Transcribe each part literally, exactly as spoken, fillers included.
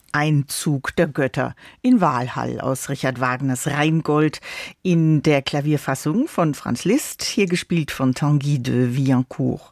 Einzug der Götter in Walhall aus Richard Wagners Rheingold in der Klavierfassung von Franz Liszt, hier gespielt von Tanguy de Villancourt.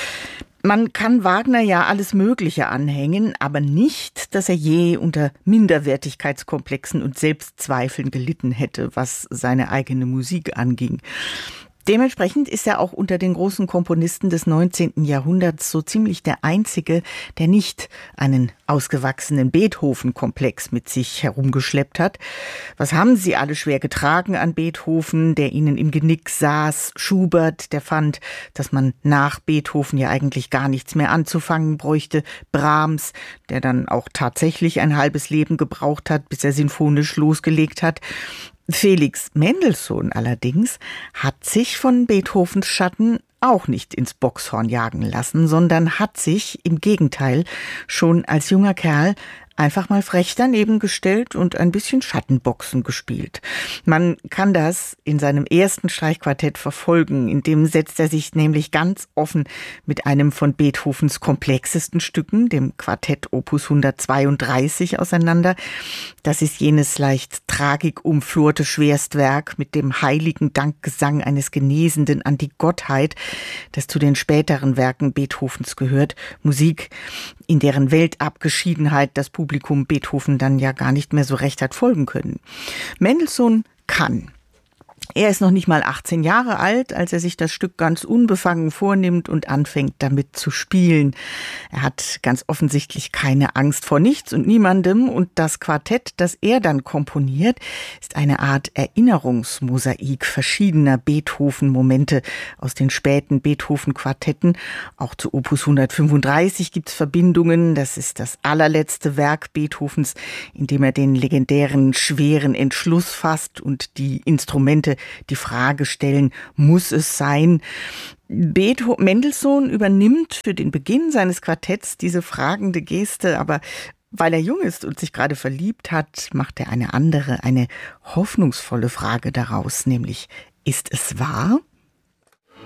Man kann Wagner ja alles Mögliche anhängen, aber nicht, dass er je unter Minderwertigkeitskomplexen und Selbstzweifeln gelitten hätte, was seine eigene Musik anging. Dementsprechend ist er auch unter den großen Komponisten des neunzehnten Jahrhunderts so ziemlich der Einzige, der nicht einen ausgewachsenen Beethoven-Komplex mit sich herumgeschleppt hat. Was haben sie alle schwer getragen an Beethoven, der ihnen im Genick saß? Schubert, der fand, dass man nach Beethoven ja eigentlich gar nichts mehr anzufangen bräuchte. Brahms, der dann auch tatsächlich ein halbes Leben gebraucht hat, bis er sinfonisch losgelegt hat. Felix Mendelssohn allerdings hat sich von Beethovens Schatten auch nicht ins Bockshorn jagen lassen, sondern hat sich im Gegenteil schon als junger Kerl einfach mal frech daneben gestellt und ein bisschen Schattenboxen gespielt. Man kann das in seinem ersten Streichquartett verfolgen. In dem setzt er sich nämlich ganz offen mit einem von Beethovens komplexesten Stücken, dem Quartett Opus hundertzweiunddreißig, auseinander. Das ist jenes leicht tragikumflorte Schwerstwerk mit dem heiligen Dankgesang eines Genesenden an die Gottheit, das zu den späteren Werken Beethovens gehört. Musik, in deren Weltabgeschiedenheit das Publikum Beethoven dann ja gar nicht mehr so recht hat folgen können. Mendelssohn kann. Er ist noch nicht mal achtzehn Jahre alt, als er sich das Stück ganz unbefangen vornimmt und anfängt, damit zu spielen. Er hat ganz offensichtlich keine Angst vor nichts und niemandem. Und das Quartett, das er dann komponiert, ist eine Art Erinnerungsmosaik verschiedener Beethoven-Momente aus den späten Beethoven-Quartetten. Auch zu Opus hundertfünfunddreißig gibt es Verbindungen. Das ist das allerletzte Werk Beethovens, in dem er den legendären schweren Entschluss fasst und die Instrumente die Frage stellen, muss es sein? Beethoven, Mendelssohn übernimmt für den Beginn seines Quartetts diese fragende Geste, aber weil er jung ist und sich gerade verliebt hat, macht er eine andere, eine hoffnungsvolle Frage daraus, nämlich, ist es wahr?